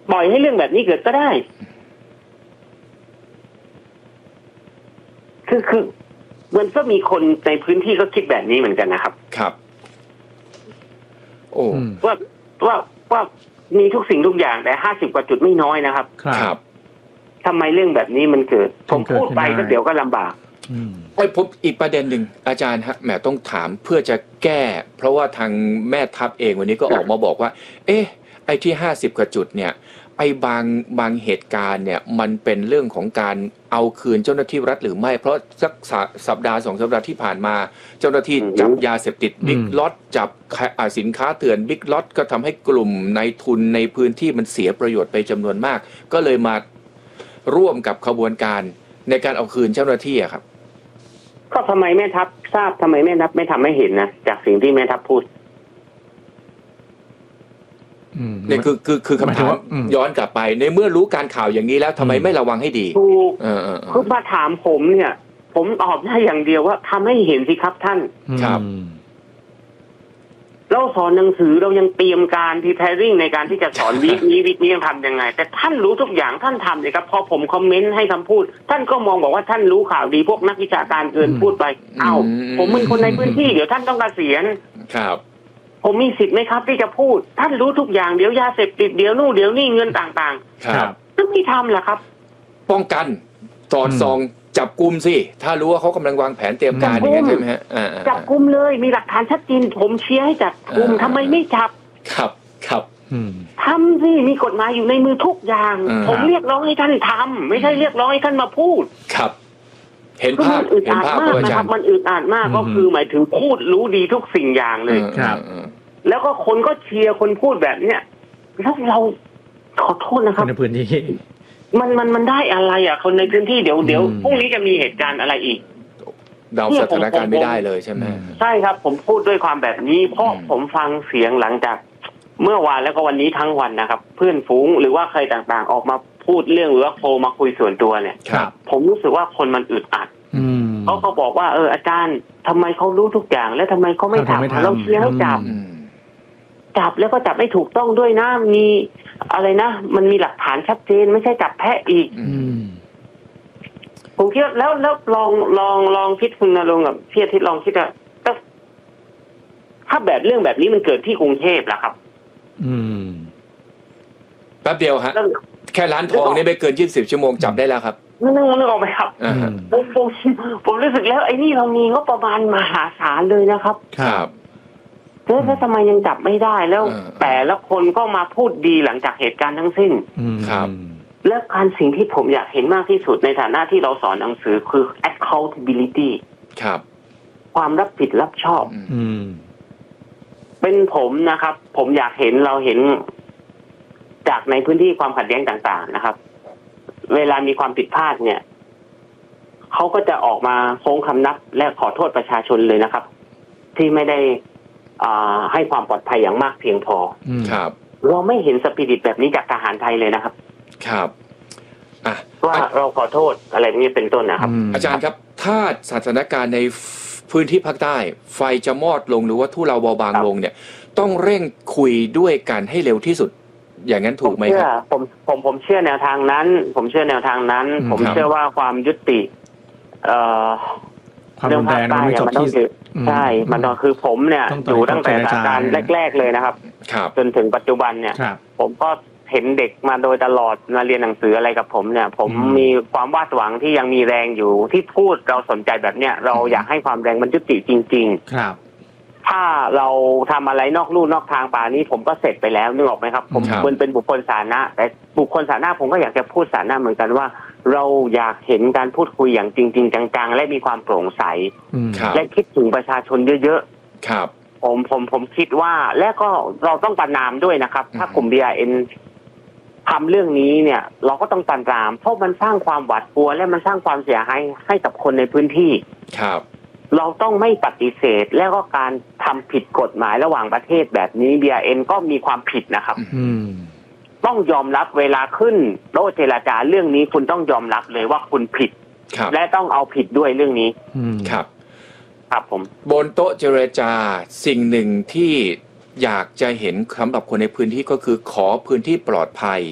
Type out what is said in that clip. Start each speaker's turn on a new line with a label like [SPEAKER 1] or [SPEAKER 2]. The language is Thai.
[SPEAKER 1] ปล่อยให้เรื่องแบบนี้เกิดก็ได้คือมันก็มีคนในพื้นที่ก็คิดแบบนี้เหมือนกันนะครับ
[SPEAKER 2] ครับโอ้
[SPEAKER 1] ว่ามีทุกสิ่งทุกอย่างแต่50 กว่าจุดไม่น้อยนะครับ
[SPEAKER 2] ครับ
[SPEAKER 1] ทำไมเรื่องแบบนี้มันเกิดผมพูดไปก็เดี๋ยวก็ลำบาก
[SPEAKER 2] พบอีกประเด็นหนึ่งอาจารย์ฮะแหมต้องถามเพื่อจะแก้เพราะว่าทางแม่ทัพเองวันนี้ก็ออกมาบอกว่าไอ้ที่50 กว่าจุดเนี่ยไอ้บางเหตุการณ์เนี่ยมันเป็นเรื่องของการเอาคืนเจ้าหน้าที่รัฐหรือไม่เพราะสักสัปดาห์2 สัปดาห์ที่ผ่านมาเจ้าหน้าที่จับยาเสพติดบิ๊กล็อตจับสินค้าเถื่อนบิ๊กล็อตก็ทำให้กลุ่มนายทุนในพื้นที่มันเสียประโยชน์ไปจำนวนมากก็เลยมาร่วมกับขบวนการในการเอาคืนเจ้าหน้าที่ครับ
[SPEAKER 1] ก็ทำไมแม่ทัพทราบทำไมแม่ทัพไม่ทำให้เห็นนะจากสิ่งที่แม่ทัพพูด
[SPEAKER 2] เนี่ยคือคำถามย้อนกลับไปในเมื่อรู้การข่าวอย่างนี้แล้วทำไมไม่ระวังให้ดี
[SPEAKER 1] ถูกคือมาถามผมเนี่ยผมตอบได้อย่างเดียวว่าทำให้เห็นสิครับท่าน
[SPEAKER 2] ครับ
[SPEAKER 1] เราสอนหนังสือเรายังเตรียมการ preparing ในการที่จะสอนวิกนี้ยังทำยังไงแต่ท่านรู้ทุกอย่างท่านทำเลยครับพอผมคอมเมนต์ให้คำพูดท่านก็มองบอกว่าท่านรู้ข่าวดีพวกนักวิชาการเกินพูดไปผมเป็นคนในพื้นที่เดี๋ยวท่านต้องเกษียณ
[SPEAKER 2] ครับ
[SPEAKER 1] ผมมีสิทธิ์ไหมครับที่จะพูดท่านรู้ทุกอย่างเดี๋ยวยาเสพติดเดี๋ยวนู่นเดี๋ยวนี่เงินต่าง
[SPEAKER 2] ๆครับ
[SPEAKER 1] ท่านไม่ทำเหรอครับ
[SPEAKER 2] ป้องกันสอดส่องจับกุมสิถ้ารู้ว่าเขากำลังวางแผนเตรียมการอย่างเงี้ยใช่ไหมฮะ
[SPEAKER 1] จับกุมเลยมีหลักฐานชัดเจนผมเชียร์ให้จับกุมทำไมไม่จับ
[SPEAKER 2] ครับ
[SPEAKER 1] ทำสิมีกฎหมายอยู่ในมือทุกอย่างผมเรียกร้องให้ท่านทำไม่ใช่เรียกร้องให้ท่านมาพูด
[SPEAKER 2] ครับเห็นภาพ
[SPEAKER 1] มากนะครับมันอึดอัดมากก็คือหมายถึงพูดรู้ดีทุกสิ่งอย่างเลย
[SPEAKER 2] ครับ
[SPEAKER 1] แล้วก็คนก็เชียร์คนพูดแบบเนี้ยแล้วเราขอโทษนะครับ
[SPEAKER 3] ในพื้นที่
[SPEAKER 1] มันได้อะไรอ่ะคนในพื้นที่เดี๋ยวพรุ่งนี้จะมีเหตุการณ์อะไรอีก
[SPEAKER 2] เดาสถานการณ์ไม่ได้เลยใช่ไหม
[SPEAKER 1] ใช่ครับผมพูดด้วยความแบบนี้เพราะผมฟังเสียงหลังจากเมื่อวานแล้วก็วันนี้ทั้งวันนะครับเพื่อนฝูงหรือว่าใครต่างๆออกมาพูดเรื่องหรือว่าโทรมาคุยส่วนตัวเนี่ยผมรู้สึกว่าคนมันอึดอัดเขาบอกว่าอาจารย์ทำไมเขารู้ทุกอย่างแล้วทำไมเขาไม่ทำเราเชียร์ให้จับแล้วก็จับไม่ถูกต้องด้วยนะมีอะไรนะมันมีหลักฐานชัดเจนไม่ใช่จับแพะอีกผมคิดแล้วลองคิดคุณณรงค์กับพี่อาทิตย์ลองคิดว่าถ้าแบบเรื่องแบบนี้มันเกิดที่กรุงเทพล่ะครับ
[SPEAKER 2] แป๊บเดียวฮะแค่ร้านทองนี่ไม่เกิน20 ชั่วโมงจับได้แล้วครับ
[SPEAKER 1] นึกออกไหมครับผมรู้สึกแล้วไอ้นี่เรามีงบประมาณมหาศาลเลยนะครับ
[SPEAKER 2] ครับ
[SPEAKER 1] แล้วทำไมยังจับไม่ได้แล้วแต่ละคนก็มาพูดดีหลังจากเหตุการณ์ทั้งสิ้น
[SPEAKER 2] ครับ
[SPEAKER 1] และการสิ่งที่ผมอยากเห็นมากที่สุดในฐานะที่เราสอนหนังสือคือ accountability
[SPEAKER 2] ครับ
[SPEAKER 1] ความรับผิดรับชอบเป็นผมนะครับผมอยากเห็นเราเห็นจากในพื้นที่ความขัดแย้งต่างๆนะครับเวลามีความผิดพลาดเนี่ยเขาก็จะออกมาโค้งคำนับและขอโทษประชาชนเลยนะครับที่ไม่ได้ให้ความปลอดภัยอย่างมากเพียงพอ
[SPEAKER 2] ครับ
[SPEAKER 1] เราไม่เห็นสปิริตแบบนี้จากทหารไทยเลยนะครับ
[SPEAKER 2] ครับ
[SPEAKER 1] ว่าเราขอโทษอะไรนี้เป็นต้นนะครับ
[SPEAKER 2] อาจารย์ครับถ้าสถานการณ์ในพื้นที่ภาคใต้ไฟจะมอดลงหรือว่าทุเลาเบาบางลงเนี่ยต้องเร่งคุยด้วยกันให้เร็วที่สุดอย่างนั้นถูกไหมครับ
[SPEAKER 1] ผมเชื่อแนวทางนั้นผมเชื่อว่าความยุติ
[SPEAKER 3] ความรุนแรงมันไม่จบที่
[SPEAKER 1] ใช่มันก็คือผมเนี่ยอยู่ตั้งแต่การแรกๆเลยนะครับจนถึงปัจจุบันเนี่ยผมก็เห็นเด็กมาโดยตลอดมาเรียนหนังสืออะไรกับผมเนี่ยผมมีความวาดหวังที่ยังมีแรงอยู่ที่พูดเราสนใจแบบเนี้ยเราอยากให้ความแรงมันยุติจริง
[SPEAKER 3] ๆครับ
[SPEAKER 1] ถ้าเราทำอะไรนอกลู่นอกทางป่านี้ผมก็เสร็จไปแล้วนึกออกไหมครับผมเป็นบุคคลสาธารณะแต่บุคคลสาธารณะผมก็อยากจะพูดสาธารณะเหมือนกันว่าเราอยากเห็นการพูดคุยอย่างจริงๆจังๆและมีความโปร่งใสและคิดถึงประชาชนเยอะ
[SPEAKER 2] ๆครับ
[SPEAKER 1] ผมคิดว่าและก็เราต้องประณามด้วยนะครับถ้ากลุ่ม BRN ทำเรื่องนี้เนี่ยเราก็ต้องประณามเพราะมันสร้างความหวาดกลัวและมันสร้างความเสียหายให้กับคนในพื้นที่
[SPEAKER 2] ครับ
[SPEAKER 1] เราต้องไม่ปฏิเสธและก็การทำผิดกฎหมายระหว่างประเทศแบบนี้ BRN ก็มีความผิดนะครับต้องยอมรับเวลาขึ้นโต๊ะเจรจาเรื่องนี้คุณต้องยอมรับเลยว่าคุณผิดและต้องเอาผิดด้วยเรื่องนี้
[SPEAKER 2] ครับ
[SPEAKER 1] ผม
[SPEAKER 2] บนโต๊ะเจรจาสิ่งหนึ่งที่อยากจะเห็นสำหรับคนในพื้นที่ก็คือขอพื้นที่ปลอดภัย